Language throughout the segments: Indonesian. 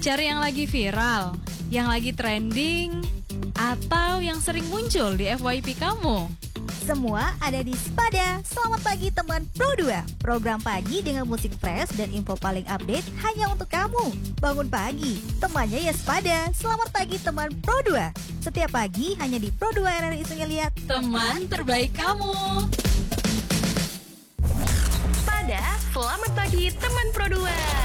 Cari yang lagi viral, yang lagi trending, atau yang sering muncul di FYP kamu. Semua ada di Spada. Selamat pagi teman Pro2. Program pagi dengan musik fresh dan info paling update hanya untuk kamu. Bangun pagi, temannya ya Spada. Selamat pagi teman Pro2. Setiap pagi hanya di Pro2 RRI Sungai Liat. Teman terbaik kamu. Spada, selamat pagi teman Pro2.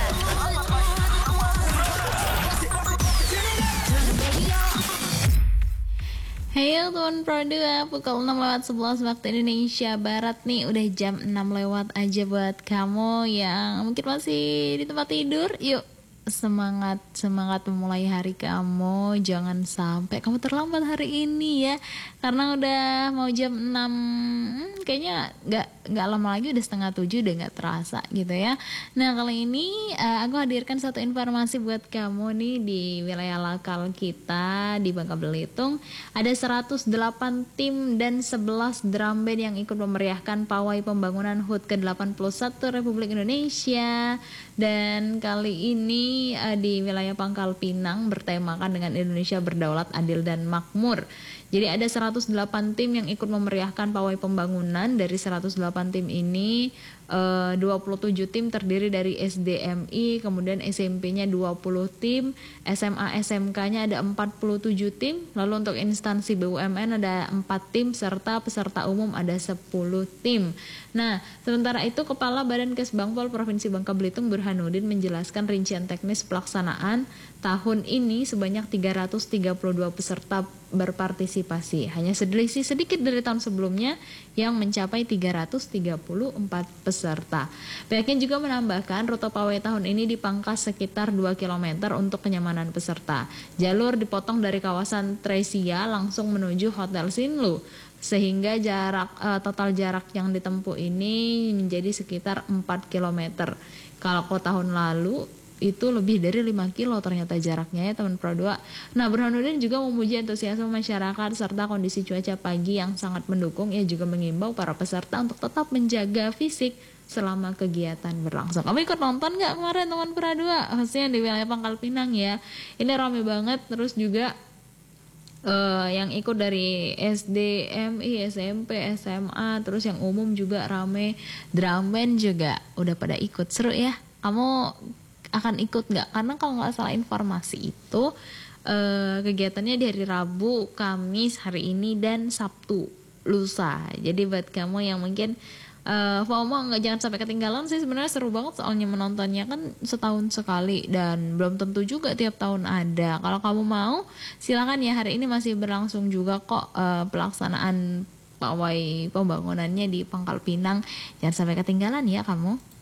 Heyo teman Pro2, pukul 6:11 waktu Indonesia Barat nih. Udah jam 6 lewat aja buat kamu yang mungkin masih di tempat tidur. Yuk semangat memulai hari kamu. Jangan sampai kamu terlambat hari ini ya, karena udah mau jam 6. Kayaknya nggak lama lagi udah 6:30, udah nggak terasa gitu ya. Nah kali ini aku hadirkan satu informasi buat kamu nih. Di wilayah lokal kita di Bangka Belitung ada 108 tim dan 11 drum band yang ikut memeriahkan pawai pembangunan HUT ke-81 Republik Indonesia. Dan kali ini di wilayah Pangkal Pinang bertemakan dengan Indonesia Berdaulat, Adil dan Makmur. Jadi ada 108 tim yang ikut memeriahkan pawai pembangunan. Dari 108 tim ini 27 tim terdiri dari SDMI, kemudian SMP-nya 20 tim, SMA SMK-nya ada 47 tim, lalu untuk instansi BUMN ada 4 tim, serta peserta umum ada 10 tim. Nah, sementara itu Kepala Badan Kesbangpol Provinsi Bangka Belitung Burhanuddin menjelaskan rincian teknis pelaksanaan tahun ini sebanyak 332 peserta berpartisipasi. Hanya selisih sedikit dari tahun sebelumnya yang mencapai 334 peserta. Pihaknya juga menambahkan rute pawai tahun ini dipangkas sekitar 2 km untuk kenyamanan peserta. Jalur dipotong dari kawasan Tresia langsung menuju Hotel Sinlu, sehingga total jarak yang ditempuh ini menjadi sekitar 4 km. Kalau tahun lalu itu lebih dari 5 kilo ternyata jaraknya ya teman Pro2. Nah, Burhanuddin juga memuji antusiasme masyarakat serta kondisi cuaca pagi yang sangat mendukung. Ia juga mengimbau para peserta untuk tetap menjaga fisik selama kegiatan berlangsung. Kamu ikut nonton nggak kemarin teman Pro2? Khususnya di wilayah Pangkal Pinang ya. Ini rame banget. Terus juga yang ikut dari SD, MI, SMP, SMA, terus yang umum juga rame. Drum band juga udah pada ikut. Seru ya. Kamu akan ikut nggak? Karena kalau nggak salah informasi itu kegiatannya di hari Rabu, Kamis, hari ini, dan Sabtu lusa. Jadi buat kamu yang mungkin FOMO jangan sampai ketinggalan sih. Sebenarnya seru banget soalnya menontonnya kan setahun sekali dan belum tentu juga tiap tahun ada. Kalau kamu mau silakan ya, hari ini masih berlangsung juga kok pelaksanaan pawai pembangunannya di Pangkal Pinang. Jangan sampai ketinggalan ya kamu.